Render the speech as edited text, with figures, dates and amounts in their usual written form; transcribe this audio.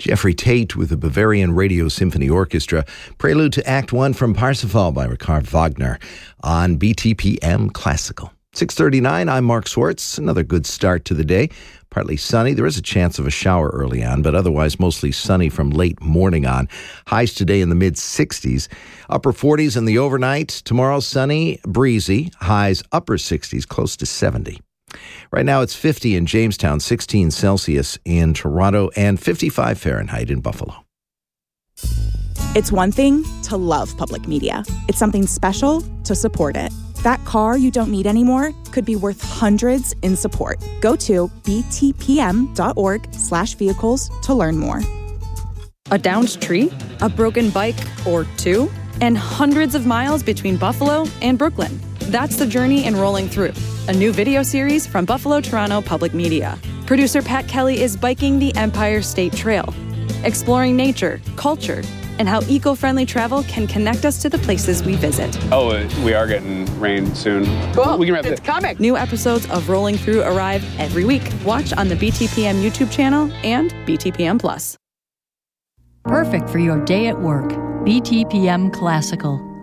Jeffrey Tate with the Bavarian Radio Symphony Orchestra. Prelude to Act 1 from Parsifal by Richard Wagner on BTPM Classical. 6:39, I'm Mark Swartz. Another good start to the day. Partly sunny. There is a chance of a shower early on, but otherwise mostly sunny from late morning on. Highs today in the mid-60s. Upper 40s in the overnight. Tomorrow sunny, breezy. Highs upper 60s, close to 70. Right now it's 50 in Jamestown, 16 Celsius in Toronto, and 55 Fahrenheit in Buffalo. It's one thing to love public media. It's something special to support it. That car you don't need anymore could be worth hundreds in support. Go to btpm.org/vehicles to learn more. A downed tree, a broken bike or two, and hundreds of miles between Buffalo and Brooklyn. That's the journey in Rolling Through, a new video series from Buffalo Toronto Public Media. Producer Pat Kelly is biking the Empire State Trail, exploring nature, culture, and how eco-friendly travel can connect us to the places we visit. Oh, we are getting rain soon. Cool. We can wrap it's coming. New episodes of Rolling Through arrive every week. Watch on the BTPM YouTube channel and BTPM Plus. Perfect for your day at work. BTPM Classical.